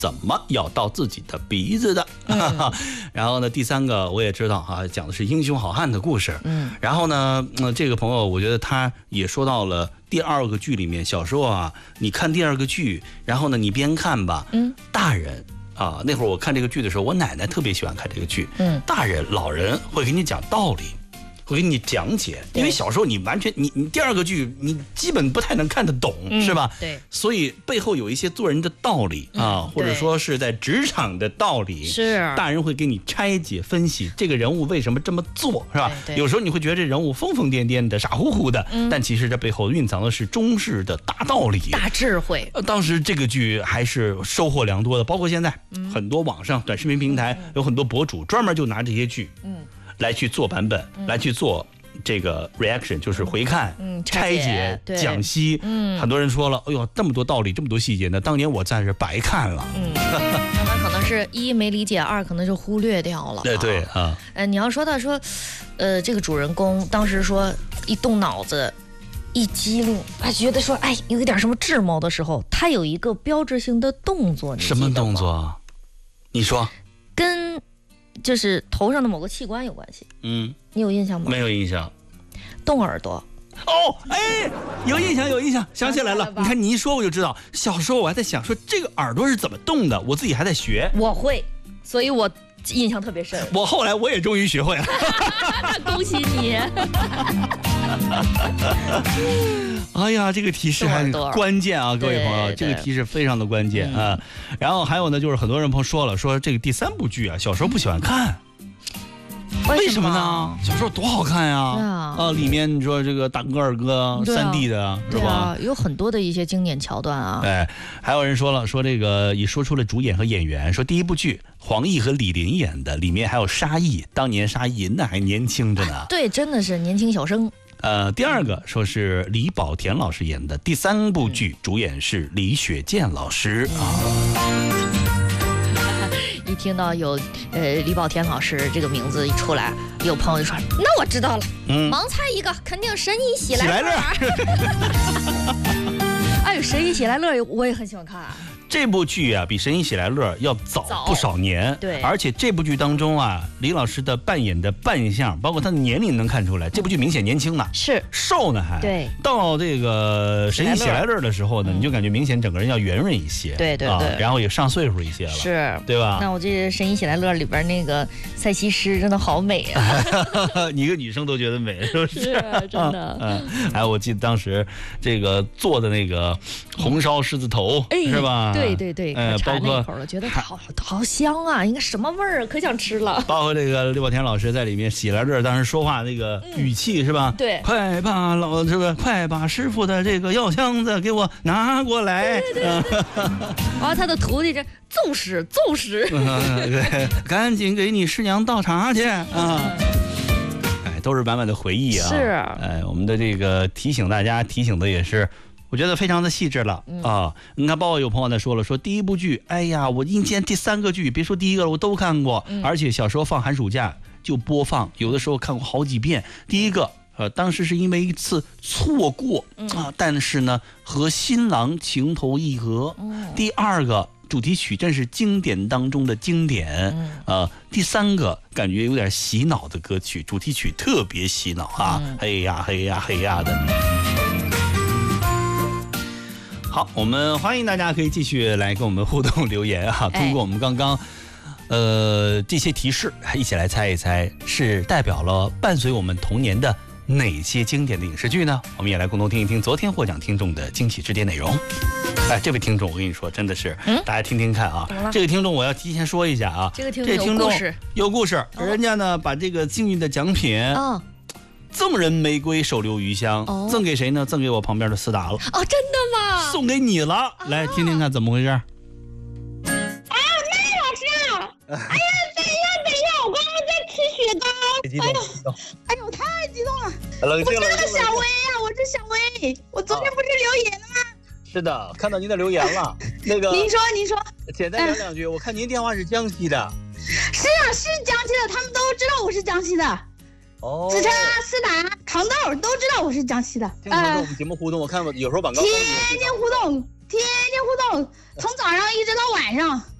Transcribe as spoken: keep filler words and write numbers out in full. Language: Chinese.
怎么咬到自己的鼻子的。嗯、然后呢，第三个我也知道哈、啊，讲的是英雄好汉的故事。嗯，然后呢，呃，这个朋友我觉得他也说到了第二个剧里面，小时候啊，你看第二个剧，然后呢，你边看吧，嗯，大人。啊，那会儿我看这个剧的时候，我奶奶特别喜欢看这个剧。嗯，大人老人会给你讲道理，会给你讲解，因为小时候你完全你你第二个剧你基本不太能看得懂，嗯、是吧？对，所以背后有一些做人的道理啊，嗯、或者说是在职场的道理，是大人会给你拆解分析这个人物为什么这么做，是吧？有时候你会觉得这人物疯疯癫癫的、傻乎乎的，嗯、但其实这背后蕴藏的是中式的大道理、 大智慧。 呃，当时这个剧还是收获良多的，包括现在、嗯、很多网上短视频平台、嗯、有很多博主专门就拿这些剧，嗯。来去做版本、嗯，来去做这个 reaction， 就是回看、嗯、拆解、讲析。嗯，很多人说了，哎呦，这么多道理，这么多细节呢，当年我暂时白看了。嗯， 他可能是一没理解，二可能就忽略掉了。 对对啊。 呃，你要说到说，呃，这个主人公当时说一动脑子。一机灵，还觉得说，哎，有一点什么智谋的时候，他有一个标志性的动作，你什么动作？你说。 跟。就是头上的某个器官有关系，嗯，你有印象吗？ 没有印象。 动耳朵。 哦，哎，有印象，有印象，想起来了。你看你一说我就知道，小时候我还在想说这个耳朵是怎么动的，我自己还在学。 我会，所以我印象特别深。 我后来我也终于学会了。 那恭喜你。 哎呀，这个提示很关键啊，各位朋友，这个提示非常的关键啊。然后还有呢，就是很多人朋友说了，说这个第三部剧啊，小时候不喜欢看，为什么呢？小时候多好看呀！啊，里面你说这个大哥二哥三 D 的是吧？ 有很多的一些经典桥段啊。 哎，还有人说了，说这个也说出了主演和演员，说第一部剧黄奕和李林演的，里面还有沙溢，当年沙溢那还年轻着呢。 对，真的是年轻小生。 呃，第二个说是李保田老师演的，第三部剧主演是李雪健老师啊。 一听到有呃李保田老师这个名字一出来，有朋友就说：“那我知道了，嗯，盲猜一个，肯定神医喜来乐。”哎，神医喜来乐我也很喜欢看、啊。 这部剧啊，比《神医喜来乐》要早不少年，对，而且这部剧当中啊，李老师的扮演的扮相，包括他的年龄能看出来，这部剧明显年轻了，是瘦呢还，对。到这个《神医喜来乐》的时候呢，嗯、你就感觉明显整个人要圆润一些，对对对、啊，然后也上岁数一些了，是，对吧？ 那我这《神医喜来乐》里边那个赛西施真的好美啊， 你一个女生都觉得美，是不是？ 是，真的。 嗯，还有我记得当时这个做的那个红烧狮子头，哎、是吧？ 对对对，呃，包括口了，觉得好好香啊，应该什么味儿，可想吃了。 包括这个李保田老师在里面喜来乐当时说话那个语气、嗯、是吧？对，快把老这个快把师傅的这个药箱子给我拿过来。对对对对然后他的徒弟这奏使奏使， 嗯、对，赶紧给你师娘倒茶去啊。哎，都是满满的回忆啊。是，哎，我们的这个提醒大家，提醒的也是。我觉得非常的细致了、嗯、啊！你看，包括有朋友在说了，说第一部剧，哎呀，我印见第三个剧，别说第一个了，我都看过、嗯，而且小时候放寒暑假就播放，有的时候看过好几遍。第一个，呃，当时是因为一次错过、嗯、啊，但是呢，和新郎情投意合。嗯、第二个主题曲真是经典当中的经典，嗯、呃，第三个感觉有点洗脑的歌曲，主题曲特别洗脑啊，嗯、嘿呀嘿呀嘿呀的。好，我们欢迎大家可以继续来跟我们互动留言啊！通过我们刚刚，呃这些提示，一起来猜一猜是代表了伴随我们童年的哪些经典的影视剧呢？我们也来共同听一听昨天获奖听众的惊喜之点内容。哎，这位听众，我跟你说，真的是，嗯、大家听听看啊！这个听众我要提前说一下啊，这个听众有故事，有故事，哦、人家呢把这个幸运的奖品。哦赠人玫瑰，手留余香、哦。赠给谁呢？赠给我旁边的斯达了。 哦，真的吗？ 送给你了，啊、来听听看怎么回事。哎呀，那老师啊！哎呀，等一下，等一下，我刚刚在吃雪糕。哎呦，哎呦，太激动了！我是个小薇啊，我是小薇。我昨天不是留言了吗？ 是的，看到您的留言了。那个， 您说，您说， 简单聊两句。我看您电话是江西的。 是啊，是江西的，他们都知道我是江西的。哦，子琛、思达、糖豆都知道我是江西的。 经常跟我们节目互动，我看有时候晚高峰。 天天互动， 天天互动，从早上一直到晚上。